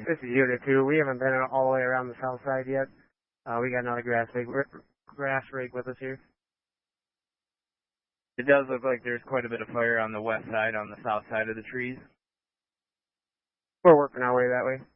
This is Unit 2. We haven't been all the way around the south side yet. We got another grass rig with us here. It does look like there's quite a bit of fire on the west side, on the south side of the trees. We're working our way that way.